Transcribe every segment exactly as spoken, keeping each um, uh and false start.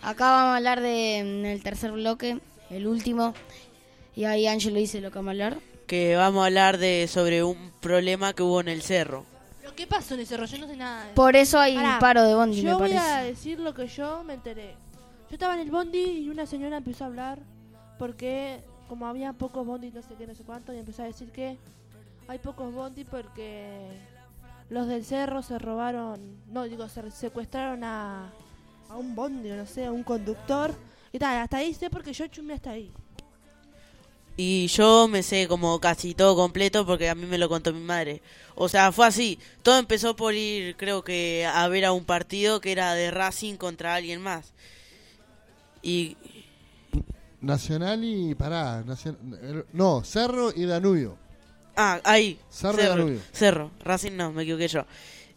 Acá vamos a hablar de en el tercer bloque, el último. Y ahí Ángelo dice lo que vamos a hablar. Que vamos a hablar de sobre un problema que hubo en el cerro. ¿Pero qué pasó en ese cerro? Yo no sé nada. De... Por eso hay Pará, paro de bondi, yo me parece. voy a decir lo que yo me enteré. Yo estaba en el bondi y una señora empezó a hablar porque como había pocos bondis, no sé qué, no sé cuánto, y empezó a decir que hay pocos bondis porque los del cerro se robaron, no, digo, se secuestraron a, a un bondi, o no sé, a un conductor. Y tal, hasta ahí sé porque yo chumé hasta ahí. Y yo me sé como casi todo completo porque a mí me lo contó mi madre. O sea, fue así. Todo empezó por ir, creo que, a ver a un partido que era de Racing contra alguien más. Y... Nacional y... Pará. Nacion... No, Cerro y Danubio. Ah, ahí. Cerro, Cerro y Danubio. Cerro. Racing no, me equivoqué yo.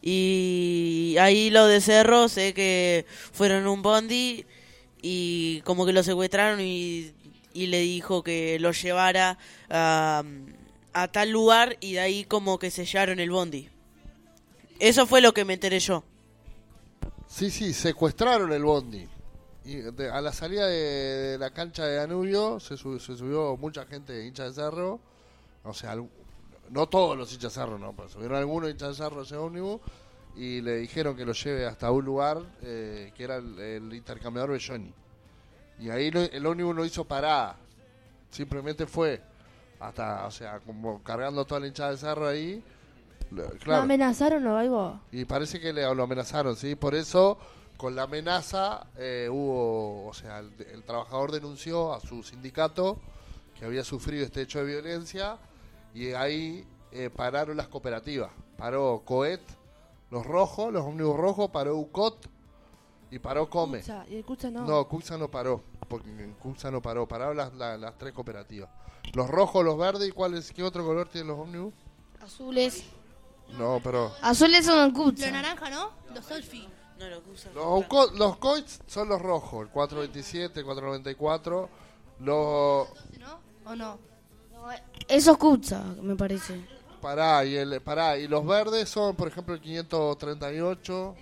Y ahí lo de Cerro, sé que fueron un bondi y como que lo secuestraron y... y le dijo que lo llevara a, a tal lugar y de ahí como que sellaron el bondi. Eso fue lo que me enteré yo. Sí, sí, secuestraron el bondi. Y de, a la salida de, de la cancha de Danubio se, sub, se subió mucha gente hincha de Cerro. O sea, no todos los hinchas de Cerro, no, pero subieron algunos hinchas de Cerro a ese ómnibus y le dijeron que lo lleve hasta un lugar eh, que era el, el intercambiador Belloni. Y ahí lo, el ómnibus no hizo parada, simplemente fue hasta, o sea, como cargando toda la hinchada de Cerro ahí. Claro. ¿Lo amenazaron o algo? Y parece que le, lo amenazaron, ¿sí? Por eso, con la amenaza, eh, hubo, o sea, el, el trabajador denunció a su sindicato que había sufrido este hecho de violencia y ahí eh, pararon las cooperativas. Paró Coet, los rojos, los ómnibus rojos, paró UCOT. Y paró Come. Cuxa, y el Cuxa no. No, Cuxa no paró. Porque Cuxa no paró. Pararon las, las, las tres cooperativas. Los rojos, los verdes. ¿Y cuáles? ¿Qué otro color tienen los ómnibus? Azules. No, pero... Azules son Cuxa. Los naranja, ¿no? Los selfie. No, lo Cuxa. Los, Uco, los Coits son los rojos. El cuatro veintisiete, el cuatro noventa y cuatro. Los... ¿No? ¿O no? Eso es Cuxa, me parece. Pará, y, el, pará. Y los verdes son, por ejemplo, el quinientos treinta y ocho...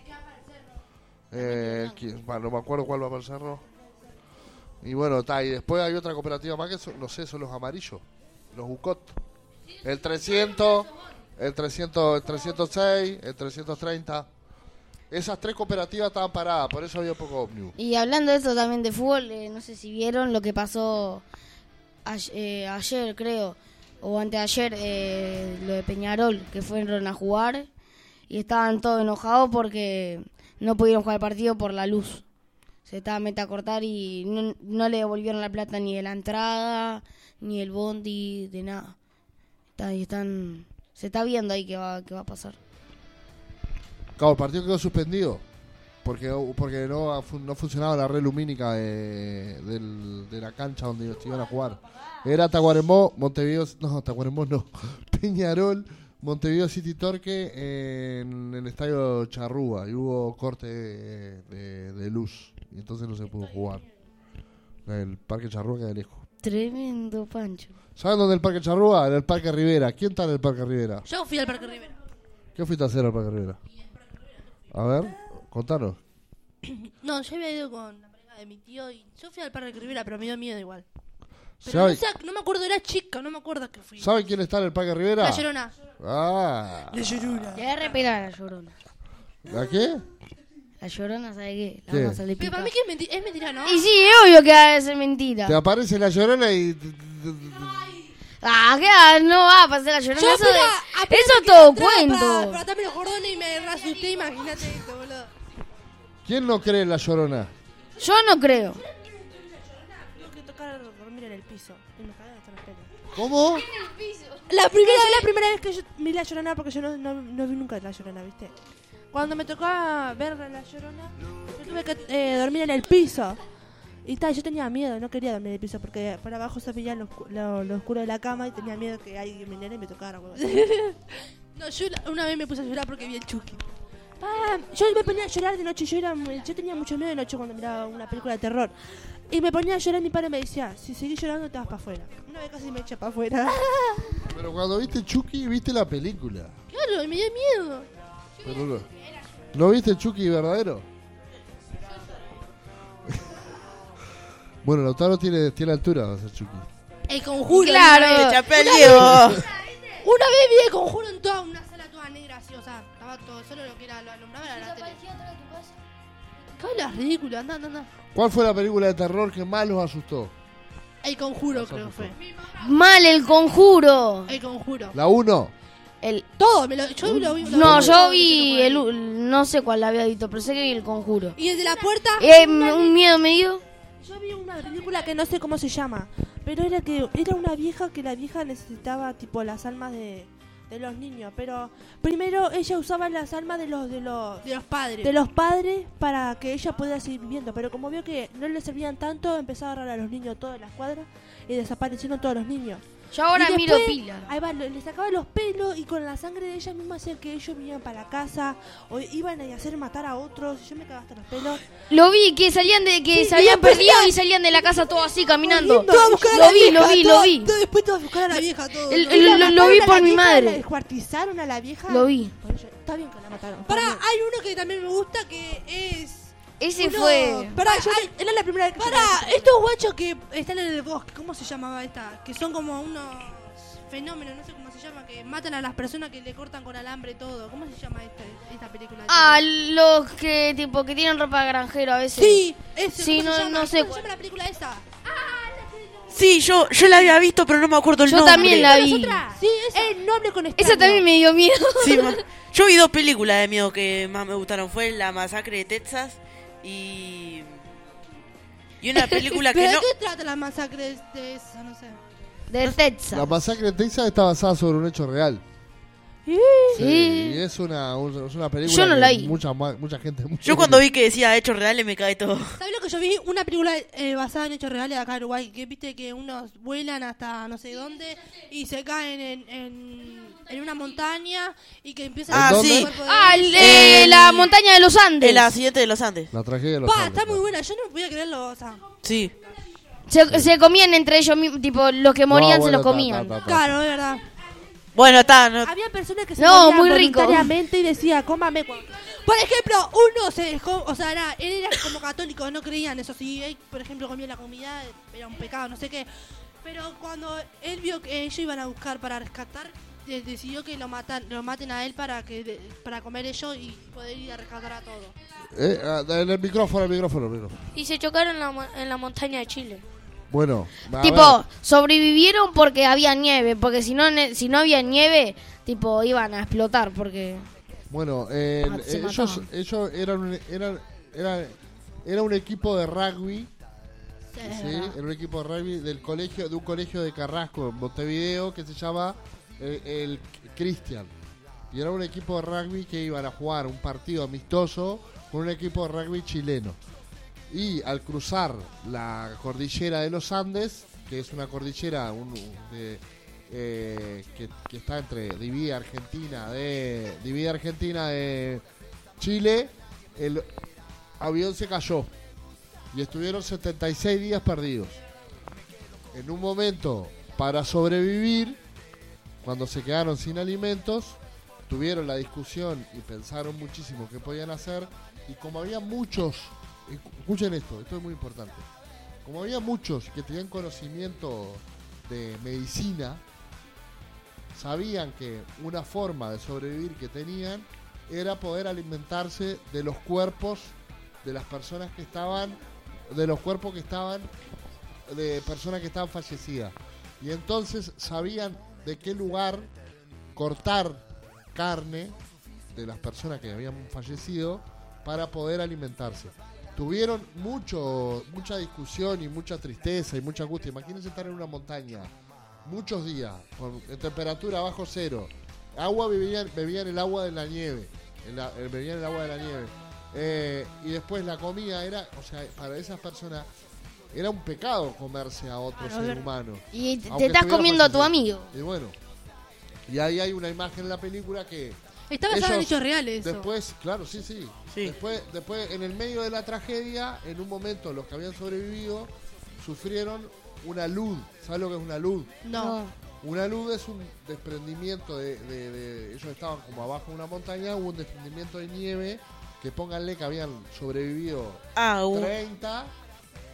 Eh, bueno, no me acuerdo cuál va para el cerro. Y bueno, está. Y después hay otra cooperativa más que son, no sé, son los amarillos, los Ucot. El trescientos, el trescientos, el trescientos seis, el trescientos treinta. Esas tres cooperativas estaban paradas, por eso había poco ómnibus. Y hablando de eso también de fútbol, eh, no sé si vieron lo que pasó a, eh, ayer, creo, o anteayer, eh, lo de Peñarol, que fueron a jugar y estaban todos enojados porque no pudieron jugar el partido por la luz. Se estaba meta a cortar y no, no le devolvieron la plata ni de la entrada, ni el bondi, de nada. Está, y están, se está viendo ahí qué va, qué va a pasar. Claro, el partido quedó suspendido porque porque no, no funcionaba la red lumínica de, del, de la cancha donde iban a jugar. Era Tacuarembó, Montevideo, no, Tacuarembó no, Peñarol, Montevideo City Torque en el estadio Charrúa y hubo corte de, de, de luz y entonces no se pudo jugar. El Parque Charrúa queda lejos. Tremendo Pancho. ¿Saben dónde es el Parque Charrúa? En el Parque Rivera. ¿Quién está en el Parque Rivera? Yo fui al Parque Rivera. ¿Qué fuiste a hacer al Parque Rivera? A ver, contanos. No, yo había ido con la pareja de mi tío y yo fui al Parque Rivera, pero me dio miedo igual. Pero ¿Sabe, no, sé, no me acuerdo, era chica, no me acuerdo a qué fui. ¿Saben quién está en el Parque Rivera? La Llorona. Ah. La Llorona. Le voy a repelar a la Llorona. ¿La qué? La Llorona, ¿sabe qué? La ¿Qué? vamos a salir Pero para mí que es, menti es mentira, ¿no? Y sí, es obvio que va a ser mentira. Te aparece la Llorona y... Ah, ¿qué? No va a pasar la Llorona. Yo Eso, apenas- de- apenas eso me es todo quedé atrás cuento. Para, para atarme los cordones y me asusté, imagínate esto, boludo. ¿Quién no cree en la Llorona? Yo no creo. Tengo que tocar dormir en el piso. Y me cagué hasta los pelos. ¿Cómo? La primera, la primera vez que yo vi la Llorona, porque yo no, no, no vi nunca la Llorona, ¿viste? Cuando me tocaba ver la Llorona, yo tuve que eh, dormir en el piso. Y tal, yo tenía miedo, no quería dormir en el piso porque por abajo se veía lo, lo, lo oscuro de la cama y tenía miedo que alguien me viniera y me tocara. No, yo una vez me puse a llorar porque vi el Chucky. Pa, yo me ponía a llorar de noche, yo, era, yo tenía mucho miedo de noche cuando miraba una película de terror. Y me ponía a llorar y mi padre me decía, si seguís llorando te vas para afuera. Una vez casi me echa para afuera. Pero cuando viste Chucky, viste la película. Claro, y me dio miedo. Pero no, ¿no viste Chucky verdadero? Bueno, Lautaro tiene, tiene altura, va a ser Chucky. El Conjuro. Claro. Una vez, Te chapé el Diego. una vez vi El Conjuro en toda una sala toda negra así, o sea, estaba todo, solo lo que era, lo alumbraba era la tele. ¿Qué hablas ridículo? Anda, anda, anda. ¿Cuál fue la película de terror que más los asustó? El Conjuro Más creo que asustó. fue. Mal el conjuro. El Conjuro. La uno. El, Todo, me lo, yo lo vi. lo no, vi yo todo, vi me el, lo u- no sé cuál había visto, pero sé que vi el conjuro. Y el de la puerta. Eh, un miedo me dio. Yo vi una película que no sé cómo se llama, pero era que era una vieja que la vieja necesitaba tipo las almas de, de los niños, pero primero ella usaba las almas de los de los De los padres. de los padres para que ella pudiera seguir viviendo, pero como vio que no le servían tanto, empezó a agarrar a los niños todas las cuadras y desaparecieron todos los niños. Yo ahora Y miro después, pila. Ahí va, le le sacaba los pelos y con la sangre de ella misma hacían que ellos vinieran para la casa o iban a hacer matar a otros. Yo me cagaba hasta los pelos. Lo vi, que salían de que Sí, se y habían después perdido ya- y salían de la casa todo así caminando. Corriendo. Todos a buscar a Lo la vi, vieja, lo vi, lo todo- vi. todo después todos a buscar a la vieja, todo. El- Y el- la lo- lo mataron vi a por la mi vieja, madre. La descuartizaron a la vieja. Lo vi. Por eso, está bien que la mataron. Pará, está bien. hay uno que también me gusta que es. Ese uno- fue. Pará, Yo- hay- era la primera vez que yo pará, la vi. estos guachos que están en el bosque, ¿cómo se llamaba esta? Que son como unos fenómenos, no sé cómo se llama, que matan a las personas que le cortan con alambre todo. ¿Cómo se llama esta, esta película? Ah, los que tipo que tienen ropa de granjero a veces. sí, ese, Sí, ¿cómo no- se llama? no sé ¿Cómo se cuál. llama la película esa? Sí, yo, yo la había visto, pero no me acuerdo el Yo nombre. también la vi. Sí, esa. Eh, no hable con extraños. Esa también me dio miedo. Sí, ma- yo vi dos películas de miedo que más me gustaron. Fue La Masacre de Texas y... Y una película que ¿Pero no... de qué trata la masacre de esa? No sé. De Texas. La masacre de Texas está basada sobre un hecho real. Sí. Sí, y es una, un- es una película Yo no que la vi. mucha, ma- mucha gente... Yo cuando vi que decía hechos reales me cae todo. ¿Sabes lo que yo vi? Una película eh, basada en hechos reales de acá en Uruguay. Que viste que unos vuelan hasta no sé dónde y se caen en, en, en una montaña y que empiezan Ah, a ¿En sí. el cuerpo de Ah, ellos. el- eh, El- la montaña de los Andes. El accidente de los Andes. La tragedia de los Pa, Andes, está muy ¿no? buena. Yo no podía creerlo. O sea, Sí. Se, se comían entre ellos mismos, tipo, los que morían No, se bueno, los ta, comían. ta, ta, ta. claro, es verdad. Bueno, está, no... Había personas que se No, morían muy rico. voluntariamente y decía, cómame. cu-". Por ejemplo, uno se dejó, o sea, era, él era como católico, no creían eso. Si él, por ejemplo, comía la comida, era un pecado, no sé qué. Pero cuando él vio que ellos iban a buscar para rescatar, de- decidió que lo matan, lo maten a él para que de- para comer ellos y poder ir a rescatar a todos. Eh, ah, en el micrófono, el micrófono, el micrófono. Y se chocaron en la, mo- en la montaña de Chile. Bueno, a Tipo, ver, sobrevivieron porque había nieve, porque si no ne- si no había nieve, tipo, iban a explotar porque bueno, eh, Ah, se ellos, mataban. ellos eran, un- eran, eran, era un equipo de rugby, ¿sí? Era un equipo de rugby del colegio, de un colegio de Carrasco en Montevideo que se llama eh, el Cristian. Y era un equipo de rugby que iban a jugar un partido amistoso con un equipo de rugby chileno. Y al cruzar la cordillera de los Andes, que es una cordillera un- de, eh, que, que está entre divide Argentina de divide Argentina de Chile, el avión se cayó y estuvieron setenta y seis días perdidos. En un momento, para sobrevivir, cuando se quedaron sin alimentos, tuvieron la discusión y pensaron muchísimo qué podían hacer, y como había muchos, escuchen esto, esto es muy importante, como había muchos que tenían conocimiento de medicina, sabían que una forma de sobrevivir que tenían era poder alimentarse de los cuerpos de las personas que estaban, de los cuerpos que estaban, de personas que estaban fallecidas. Y entonces sabían de qué lugar cortar carne de las personas que habían fallecido para poder alimentarse. Tuvieron mucho, mucha discusión y mucha tristeza y mucha angustia. Imagínense estar en una montaña muchos días, con en temperatura bajo cero. Agua bebían, bebían el agua de la nieve. En la- eh, bebían el agua de la nieve. Eh, y después la comida era, o sea, para esas personas era un pecado comerse a otro ser humano. y te, te Aunque estás estuviera comiendo a tu fallecido. amigo. Y bueno, y ahí hay una imagen en la película que Está basada en ellos hechos reales. Eso. después, claro, sí, sí, Sí. Después, después en el medio de la tragedia, en un momento los que habían sobrevivido sufrieron una luz. ¿Sabes lo que es una luz? No. Una luz es un desprendimiento de, de- de- ellos estaban como abajo de una montaña, hubo un desprendimiento de nieve que pónganle que habían sobrevivido Ah, un- treinta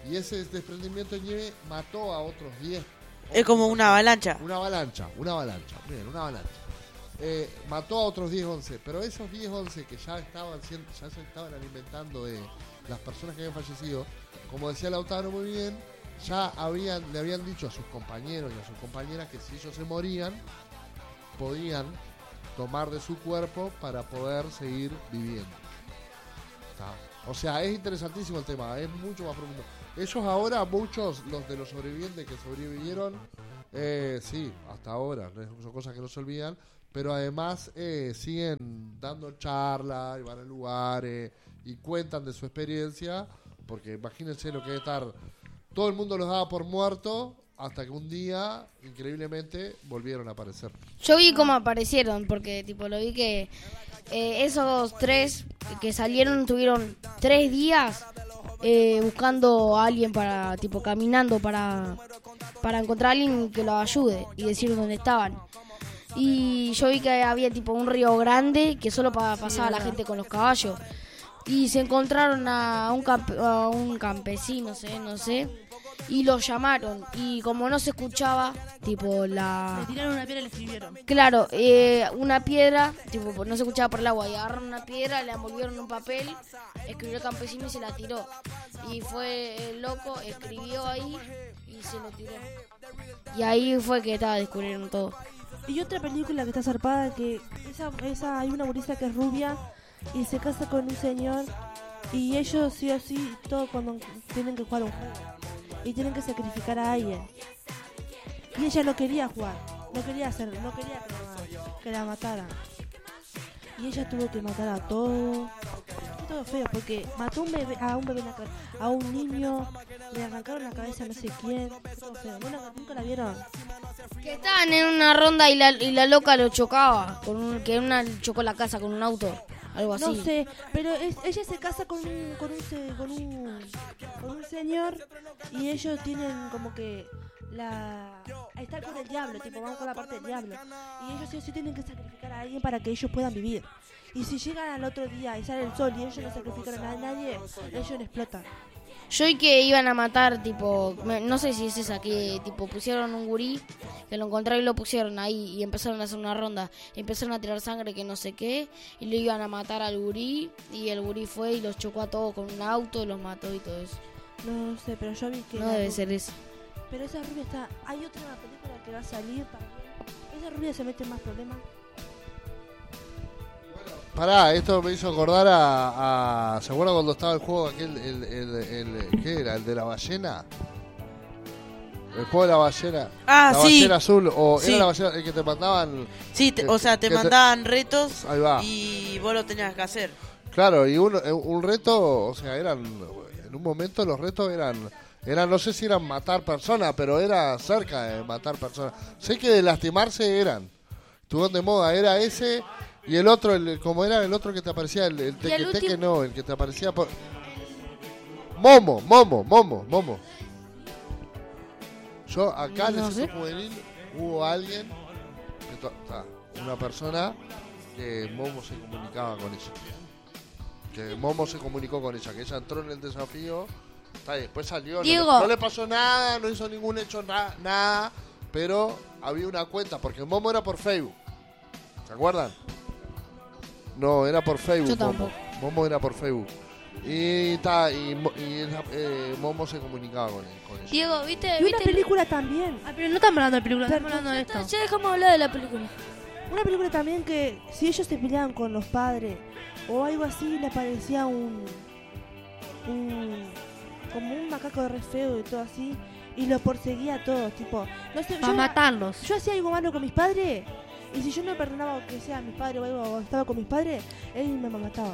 Y ese desprendimiento de nieve mató a otros diez. Es como una avalancha. Una avalancha, una avalancha. Bien, una avalancha. Eh, mató a otros diez, once. Pero esos diez, once que ya estaban siendo, ya se estaban alimentando de las personas que habían fallecido, como decía Lautaro muy bien, ya habían, le habían dicho a sus compañeros y a sus compañeras que si ellos se morían, podían tomar de su cuerpo para poder seguir viviendo. ¿Está? O sea, es interesantísimo el tema, es mucho más profundo. Ellos ahora, muchos los de los sobrevivientes que sobrevivieron, eh, sí, hasta ahora, son cosas que no se olvidan, pero además eh, siguen dando charlas y van a lugares y cuentan de su experiencia, porque imagínense lo que es estar, todo el mundo los daba por muertos, hasta que un día, increíblemente, volvieron a aparecer. Yo vi cómo aparecieron, porque tipo lo vi que eh, esos tres que salieron tuvieron tres días eh, buscando a alguien para, tipo caminando para, para encontrar a alguien que los ayude y decir dónde estaban. Y yo vi que había tipo un río grande que solo pa- pasaba la gente con los caballos. Y se encontraron a un, camp- a un campesino, no sé, no sé, y lo llamaron. Y como no se escuchaba, tipo la... Le tiraron una piedra y le escribieron. Claro, eh, una piedra, tipo no se escuchaba por el agua, y agarraron una piedra, la envolvieron en un papel, escribió el campesino y se la tiró. Y fue el loco, escribió ahí y se lo tiró. Y ahí fue que estaba descubrieron todo. Y otra película que está zarpada, que esa, esa hay una gurisa que es rubia y se casa con un señor y ellos sí o sí, todo cuando tienen que jugar un juego y tienen que sacrificar a alguien. Y ella no quería jugar, no quería hacer, no quería que la, que la mataran. Y ella tuvo que matar a todo. Todo feo, porque mató un bebé, a un bebé, a un niño, le arrancaron la cabeza a no sé quién. Todo feo. ¿No la- ¿Nunca la vieron? Que estaban en una ronda y la, y la loca lo chocaba, con un, que una chocó la casa con un auto, algo así. No sé, pero es- ella se casa con un, con un, se- con un, con un señor y ellos tienen como que la... Están con el diablo, tipo van con la parte del diablo. Y ellos sí o sí tienen que sacrificar a alguien para que ellos puedan vivir. Y si llegan al otro día y sale el sol y ellos no sacrifican a nadie, ellos explotan. Yo vi que iban a matar, tipo, me- no sé si es esa, que tipo pusieron un gurí, que lo encontraron y lo pusieron ahí y empezaron a hacer una ronda. Empezaron a tirar sangre que no sé qué y lo iban a matar al gurí y el gurí fue y los chocó a todos con un auto, los mató y todo eso. No sé, pero yo vi que... No la debe ru- ser eso. Pero esa rubia está... Hay otra película que va a salir también. Esa rubia se mete en más problemas. Pará, esto me hizo acordar a, a- ¿se acuerdan cuando estaba el juego aquel, el, el, el- ¿qué era? ¿El de la ballena? El juego de la ballena. Ah, la sí. ballena azul, o Sí. era la ballena, el que te mandaban... Sí, te- que- o sea, te que te- mandaban retos Ahí va. y vos lo tenías que hacer. Claro, y un, un reto, o sea, eran, en un momento los retos eran, eran, no sé si eran matar personas, pero era cerca de matar personas. Sé que de lastimarse eran, estuvieron de moda, era ese y el otro, el, como era el otro que te aparecía, el, el teque, el teque último- no, el que te aparecía por... Momo, Momo, Momo, Momo. Yo acá en el No centro sé. juvenil hubo alguien, que to- ta, una persona que Momo se comunicaba con ella. Que Momo se comunicó con ella, que ella entró en el desafío, ta, y después salió, no le- Diego. no, le pasó nada, no hizo ningún hecho, na- nada, pero había una cuenta, porque Momo era por Facebook, ¿se acuerdan? No, era por Facebook, Yo Momo. tampoco. Momo era por Facebook. Y, ta, y, Mo- y esa- eh, Momo se comunicaba con, él, con ella. Diego, ¿viste? Y una ¿Viste? película también. Ah, pero no estamos hablando de película, estamos Pero- hablando de esto. Ya dejamos hablar de la película. Una película también que si ellos se peleaban con los padres o algo así, le aparecía un, un como un macaco de re feo y todo así y lo perseguía a todos, tipo, no sé, Para yo, matarlos. yo hacía algo malo con mis padres y si yo no perdonaba que sea mi padre o algo o estaba con mis padres, él me mataba.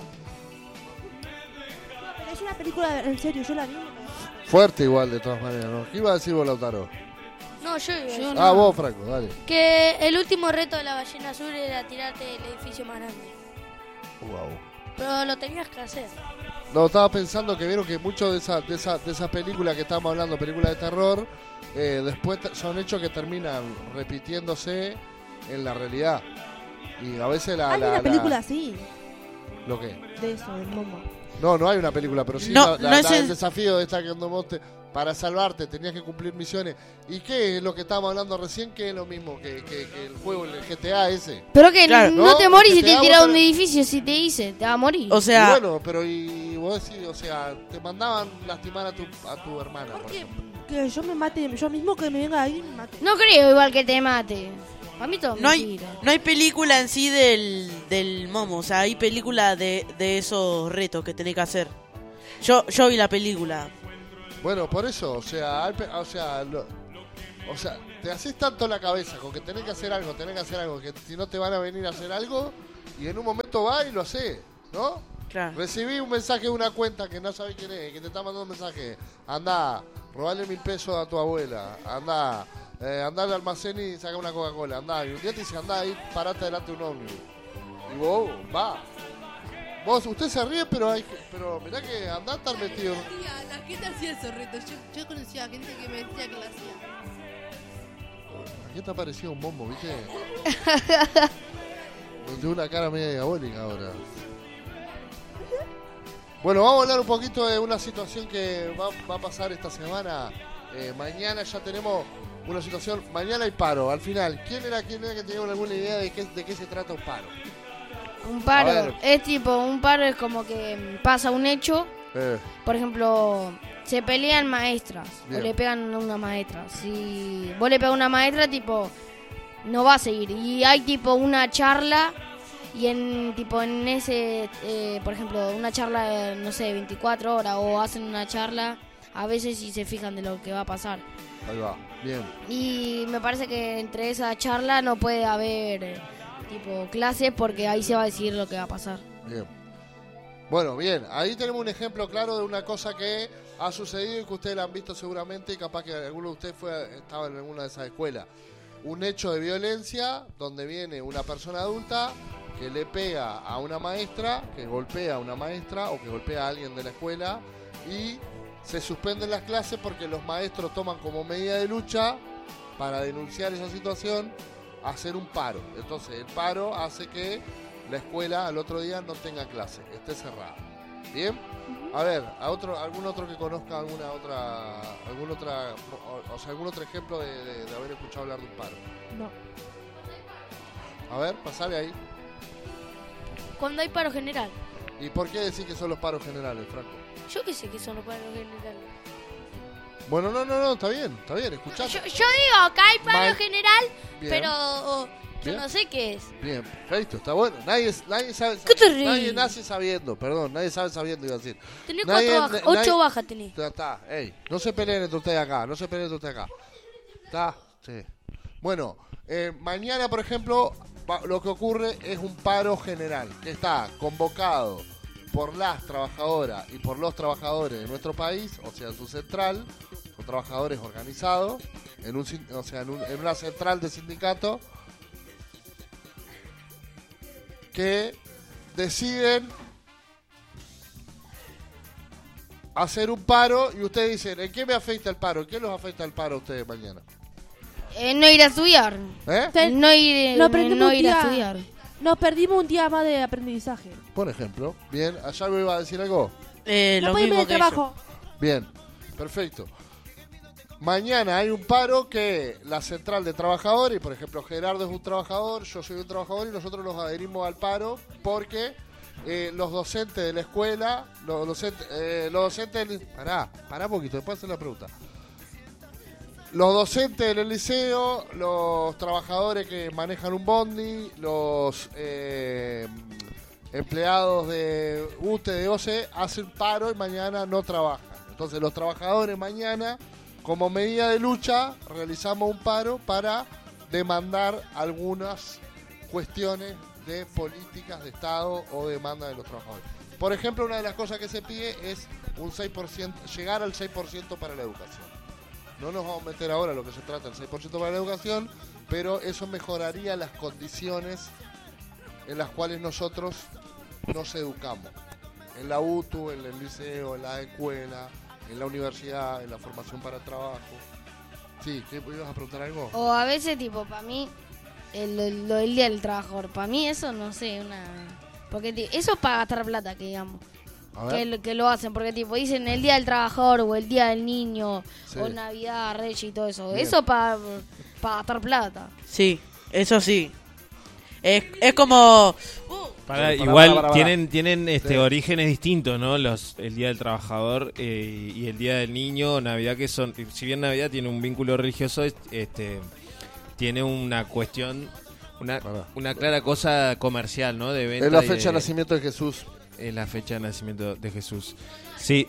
Pero es una película en serio, yo la vi. Fuerte igual, de todas maneras, ¿no? ¿Qué iba a decir vos, Lautaro? No, yo, iba a Yo decir Ah, vos, Franco, dale. que el último reto de la ballena azul era tirarte del edificio más grande. Wow. Pero lo tenías que hacer. No, estaba pensando que vieron que muchos de esas de esa, de esas películas que estábamos hablando, películas de terror, eh, después te- son hechos que terminan repitiéndose en la realidad. Y a veces la... Hay la- una la- película así, ¿Lo que? de eso, del Momo. No, no hay una película, pero sí No, la- la- no es la- el- el desafío de esta que cuando vos te- para salvarte tenías que cumplir misiones. ¿Y qué es lo que estábamos hablando recién? Que es lo mismo que, que- que el juego, el G T A ese. Pero que Claro. no, No, te morís que si te te da tiras de otra- un edificio, si te dice, te va a morir. O sea, Y bueno, pero y vos decís, o sea, te mandaban lastimar a tu, a tu hermana. ¿Por por qué? ejemplo. Que yo me mate, yo mismo que me venga ahí y me mate. No creo igual que te mate. Para mí todo no hay, mentira. no hay película en sí del, del Momo. O sea, hay película de, de esos retos que tenés que hacer. Yo, yo vi la película. Bueno, por eso, o sea, hay pe- o sea, lo- o sea, te haces tanto la cabeza con que tenés que hacer algo, tenés que hacer algo, que si no te van a venir a hacer algo, y en un momento va y lo hace, ¿no? Claro. Recibí un mensaje de una cuenta que no sabés quién es, que te está mandando un mensaje. Andá, robale mil pesos a tu abuela. Andá, eh, andá al almacén y saca una Coca-Cola. Andá, y un día te dice, andá ahí, parate delante de un ómnibus. Y vos, va. Vos, usted se ríe, pero hay que- pero mirá que andá a estar metido. Tía, la gente hacía esos retos. Yo, yo conocía a gente que me decía que lo hacía. Aquí te ha parecido un bombo, ¿viste? Tiene una cara media diabólica ahora. Bueno, vamos a hablar un poquito de una situación que va, va a pasar esta semana. Eh, mañana ya tenemos una situación. Mañana hay paro. Al final, ¿quién era quién era que tenía alguna idea de qué, de qué se trata un paro? Un A paro ver. es tipo, un paro es como que mm, pasa un hecho, Eh, por ejemplo, se pelean maestras Bien. o le pegan a una maestra. Si vos le pegas a una maestra, tipo, no va a seguir. Y hay tipo una charla y en tipo en ese, eh, por ejemplo, una charla, eh, no sé, veinticuatro horas o hacen una charla a veces y se fijan de lo que va a pasar. ahí va. Bien. Y me parece que entre esa charla no puede haber eh, tipo clases porque ahí se va a decir lo que va a pasar. Bien. Bueno, bien. Ahí tenemos un ejemplo claro de una cosa que ha sucedido y que ustedes la han visto seguramente y capaz que alguno de ustedes fue, estaba en alguna de esas escuelas. Un hecho de violencia donde viene una persona adulta que le pega a una maestra, que golpea a una maestra o que golpea a alguien de la escuela y se suspenden las clases porque los maestros toman como medida de lucha para denunciar esa situación hacer un paro. Entonces el paro hace que la escuela al otro día no tenga clase, esté cerrada. ¿Bien? A ver, a otro, algún otro que conozca alguna otra, algún otra, o, o sea, algún otro ejemplo de, de- de haber escuchado hablar de un paro. No. A ver, pasale ahí. Cuando hay paro general. ¿Y por qué decir que son los paros generales, Franco? Yo qué sé que son los paros generales. Bueno, no, no, no, está bien, está bien, escuchá. Yo, yo digo que hay paro Mal. general, Bien. pero oh, yo Bien. no sé qué es. Bien, perfecto, está bueno. Nadie, nadie sabe, ¿Qué te ríes? nadie nace sabiendo, perdón, nadie sabe sabiendo, iba a decir. Tenés Nadie- cuatro bajas, nadie- ocho bajas tenés. Ya está, ey, no se peleen entre ustedes acá, no se peleen entre ustedes acá. ¿Está? Sí. Bueno, eh, mañana, por ejemplo, va- lo que ocurre es un paro general, que está convocado por las trabajadoras y por los trabajadores de nuestro país, o sea, en su central, son trabajadores organizados, en un, sin- o sea, en, un- en una central de sindicato, que deciden hacer un paro y ustedes dicen, ¿en qué me afecta el paro? ¿En qué los afecta el paro a ustedes mañana? Eh, no ir a estudiar. ¿Eh? Te- No ir, no no aprendemos un ir a día. estudiar. Nos perdimos un día más de aprendizaje. Por ejemplo. Bien, ¿allá me iba a decir algo? Eh, No lo podemos ir mismo al que ellos. trabajo. Bien, perfecto. Mañana hay un paro que la central de trabajadores, y por ejemplo Gerardo es un trabajador, yo soy un trabajador y nosotros nos adherimos al paro porque eh, los docentes de la escuela, los docentes, eh, los docentes del... Pará, pará un poquito, después hacer la pregunta. Los docentes del liceo, los trabajadores que manejan un bondi, los eh, empleados de U T E, de O C E, hacen paro y mañana no trabajan. Entonces los trabajadores mañana, como medida de lucha, realizamos un paro para demandar algunas cuestiones de políticas de Estado o demanda de los trabajadores. Por ejemplo, una de las cosas que se pide es un seis por ciento, llegar al seis por ciento para la educación. No nos vamos a meter ahora en lo que se trata del seis por ciento para la educación, pero eso mejoraría las condiciones en las cuales nosotros nos educamos. En la U T U, en el liceo, en la escuela, en la universidad, en la formación para el trabajo. Sí, ¿qué ibas a preguntar algo? O a veces, tipo, para mí, el- lo, lo del día del trabajador, para mí eso, no sé, una... Porque ti- eso es para gastar plata, que digamos. A ver. que, lo- que lo hacen, porque tipo dicen el Día del Trabajador o el Día del Niño Sí. o Navidad, Reyes y todo eso. Bien. Eso para pa gastar plata. Sí, eso sí. Es, es como... Para, Pará, igual pará, pará, pará. tienen tienen este Sí. orígenes distintos, ¿no? Los el Día del Trabajador eh, y el Día del Niño, Navidad, que son, si bien Navidad tiene un vínculo religioso, es- este tiene una cuestión, una, Pará. una clara cosa comercial, ¿no? De venta. Es la y fecha de de- nacimiento de Jesús. es la fecha de nacimiento de Jesús. Sí,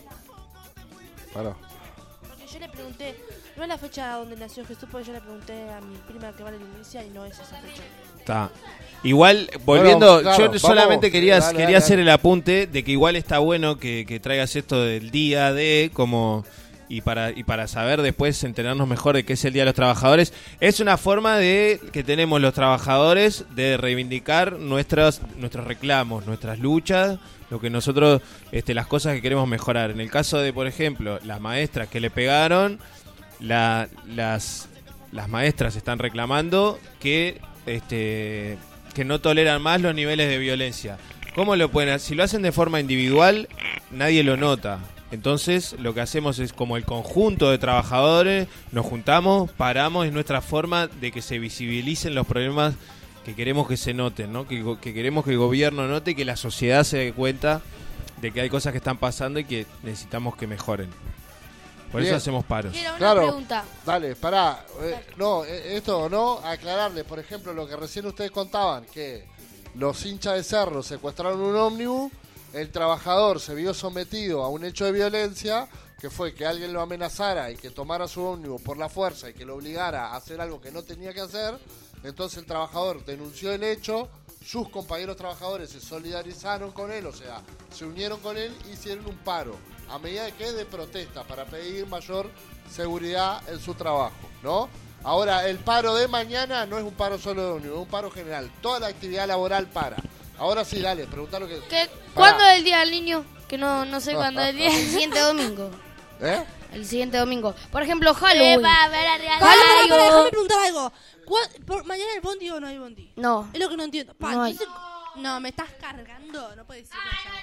Pará. Porque yo le pregunté, no es la fecha donde nació Jesús, porque yo le pregunté a mi prima que va a la iglesia y no es esa fecha. está. Igual, volviendo, Bueno, claro, yo solamente vamos, quería, dale, quería dale, hacer dale. el apunte de que igual está bueno que, que traigas esto del día de como y para y para saber después enterarnos mejor de qué es el Día de los Trabajadores. Es una forma de que tenemos los trabajadores de reivindicar nuestros nuestros reclamos, nuestras luchas, lo que nosotros este las cosas que queremos mejorar. En el caso de, por ejemplo, las maestras que le pegaron, la, las las maestras están reclamando que este que no toleran más los niveles de violencia. ¿Cómo lo pueden hacer? Si lo hacen de forma individual, nadie lo nota. Entonces, lo que hacemos es como el conjunto de trabajadores, nos juntamos, paramos, es nuestra forma de que se visibilicen los problemas que queremos que se noten, ¿no? Que, go- que queremos que el gobierno note y que la sociedad se dé cuenta de que hay cosas que están pasando y que necesitamos que mejoren. Por Bien. eso hacemos paros. Quiero una Claro. pregunta. Dale, pará. Eh, no, eh, esto no, aclararle, por ejemplo, lo que recién ustedes contaban, que los hinchas de Cerro secuestraron un ómnibus, el trabajador se vio sometido a un hecho de violencia, que fue que alguien lo amenazara y que tomara su ómnibus por la fuerza y que lo obligara a hacer algo que no tenía que hacer. Entonces el trabajador denunció el hecho, sus compañeros trabajadores se solidarizaron con él, o sea, se unieron con él y hicieron un paro, a medida de que de protesta, para pedir mayor seguridad en su trabajo, ¿no? Ahora, el paro de mañana no es un paro solo de ómnibus, es un paro general. Toda la actividad laboral para. Ahora sí, dale, preguntá lo que... ¿Qué, Pará. ¿Cuándo es el Día del Niño? Que no, no sé cuándo es el día. El siguiente domingo. ¿Eh? El siguiente domingo. Por ejemplo, Eh, Halloween. va a ver a regalar Pará, pará, algo. pará, déjame preguntar algo. ¿Cuál- por- ¿Mañana hay bondi o no hay bondi? No. Es lo que no entiendo. Pa, No hay. entonces- no, me estás cargando. No puedes decirlo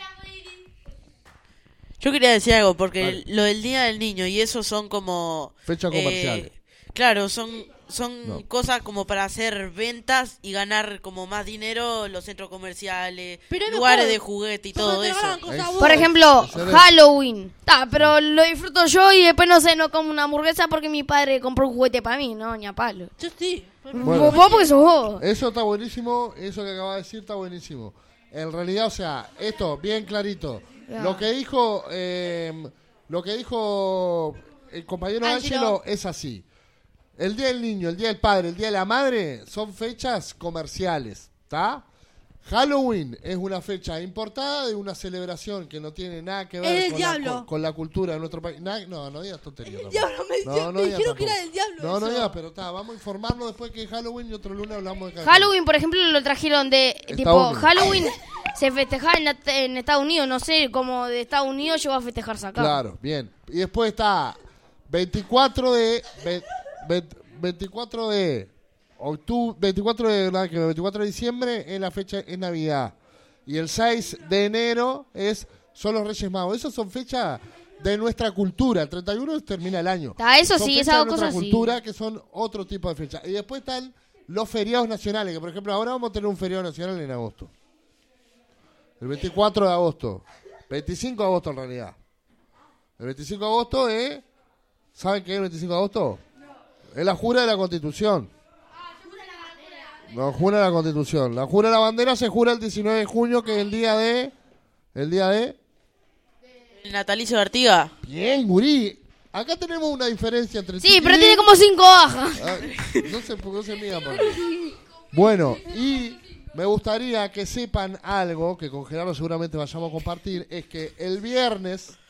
ya. Yo quería decir algo, porque Vale. lo del Día del Niño y eso son como... Fecha comercial. eh, claro, son son No. cosas como para hacer ventas y ganar como más dinero los centros comerciales, Pero es lugares mejor, de juguete y porque todo te eso. regalan cosas Es- vos. Por ejemplo, Eso es- Halloween. Ta, pero lo disfruto yo y después no sé, no como una hamburguesa porque mi padre compró un juguete para mí, no, ni a palo. Yo sí. Bueno. Vos porque sos vos. Eso está buenísimo, eso que acaba de decir está buenísimo. En realidad, o sea, esto, bien clarito. Ya. Lo que dijo, eh, lo que dijo el compañero Ángelo. Ángelo es así. El Día del Niño, el Día del Padre, el Día de la Madre son fechas comerciales, ¿está? Halloween es una fecha importada de una celebración que no tiene nada que ver Es del con, la, diablo. con, con la cultura de nuestro país. Nada- no, no digas tonterías. El tampoco. diablo me, No, no me digas dijeron que tampoco. era del diablo. No, no eso. digas, pero está, vamos a informarnos después que es Halloween y otro lunes hablamos de Halloween, por ejemplo, lo trajeron de tipo Unidos. Halloween se festejaba en, la- en Estados Unidos, no sé, como de Estados Unidos llegó a festejarse acá. Claro, bien. Y después está veinticuatro de ve- ve- veinticuatro de octubre, veinticuatro de nada que ver, veinticuatro de diciembre es la fecha es Navidad. Y el seis de enero es son los Reyes Magos. Esas son fechas de nuestra cultura. El treinta y uno termina el año. Ah, eso Son sí, fechas esas de nuestra cosas sí. cultura que son otro tipo de fechas. Y después están los feriados nacionales, que por ejemplo ahora vamos a tener un feriado nacional en agosto. El veinticuatro de agosto. veinticinco de agosto en realidad. El veinticinco de agosto es... ¿Saben qué es el veinticinco de agosto? Es la jura de la Constitución. No, jura la Constitución. La jura de la bandera se jura el diecinueve de junio, que es el día de... El día de... El natalicio de Artigas. Bien, gurí. Acá tenemos una diferencia entre... Sí, pero Tití- tiene como cinco bajas. Ah, no sé por qué se mía, por qué. Bueno, y me gustaría que sepan algo, que con Gerardo seguramente vayamos a compartir, es que el viernes